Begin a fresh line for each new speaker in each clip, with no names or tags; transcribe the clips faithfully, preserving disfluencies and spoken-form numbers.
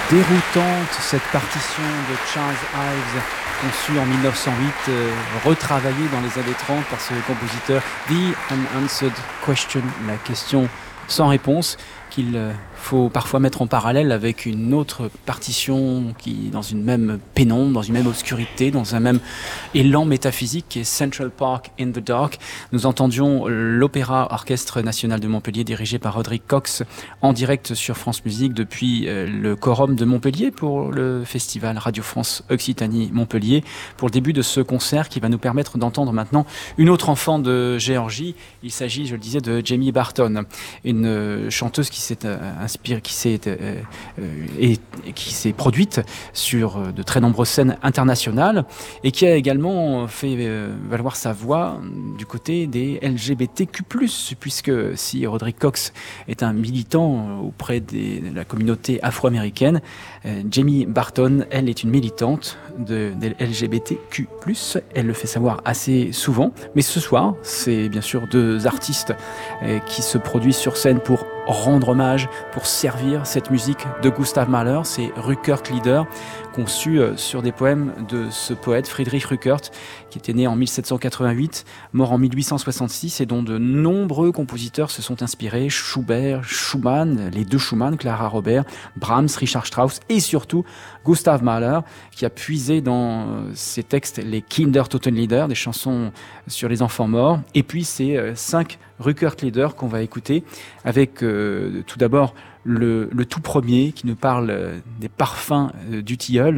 Déroutante, cette partition de Charles Ives, conçue en mille neuf cent huit, euh, retravaillée dans les années trente par ce compositeur. The Unanswered Question, la question sans réponse, qu'il euh, faut parfois mettre en parallèle avec une autre partition qui, dans une même pénombre, dans une même obscurité, dans un même élan métaphysique, qui est Central Park in the Dark. Nous entendions l'Opéra Orchestre National de Montpellier, dirigé par Roderick Cox, en direct sur France Musique depuis le Quorum de Montpellier pour le festival Radio France Occitanie Montpellier, pour le début de ce concert qui va nous permettre d'entendre maintenant une autre enfant de Géorgie. Il s'agit, je le disais, de Jamie Barton, une chanteuse qui s'est inspirée qui s'est euh, et, et qui s'est produite sur de très nombreuses scènes internationales et qui a également fait euh, valoir sa voix du côté des L G B T Q plus, puisque si Roderick Cox est un militant auprès des, de la communauté afro-américaine, euh, Jamie Barton, elle, est une militante de, des L G B T Q plus. Elle le fait savoir assez souvent, mais ce soir, c'est bien sûr deux artistes euh, qui se produisent sur scène pour rendre hommage, pour servir cette musique de Gustav Mahler. C'est Rückert Lieder, conçu sur des poèmes de ce poète Friedrich Rückert, qui était né en mille sept cent quatre-vingt-huit, mort en mille huit cent soixante-six, et dont de nombreux compositeurs se sont inspirés: Schubert, Schumann, les deux Schumann, Clara Robert, Brahms, Richard Strauss, et surtout Gustav Mahler, qui a puisé dans ses textes les Kindertotenlieder, des chansons sur les enfants morts, et puis ces cinq Rückert Lieder qu'on va écouter, avec euh, tout d'abord le, le tout premier qui nous parle euh, des parfums euh, du tilleul.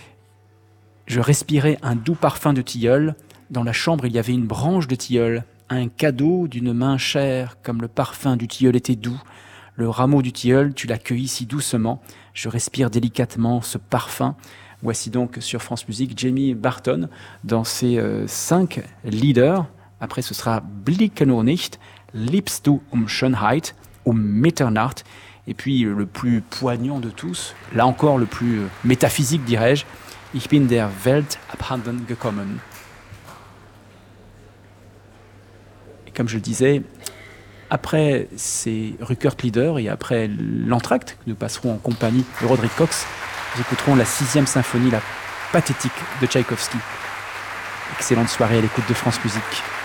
Je respirais un doux parfum de tilleul. Dans la chambre, il y avait une branche de tilleul, un cadeau d'une main chère, comme le parfum du tilleul était doux. Le rameau du tilleul, tu l'as cueilli si doucement. Je respire délicatement ce parfum. Voici donc sur France Musique Jamie Barton dans ses euh, cinq leaders. Après, ce sera Blicke nur nicht, liebst du um Schönheit, um Mitternacht. Et puis, le plus poignant de tous, là encore le plus métaphysique, dirais-je, Ich bin der Welt abhanden gekommen. Et comme je le disais, après ces Rückert Lieder et après l'entracte que nous passerons en compagnie de Roderick Cox, nous écouterons la sixième symphonie, la pathétique de Tchaïkovski. Excellente soirée à l'écoute de France Musique.